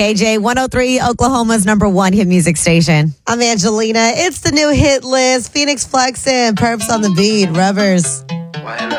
KJ 103, Oklahoma's #1 hit music station. I'm Angelina. It's the new hit list. Phoenix Flex and Perps on the beat. Rubbers.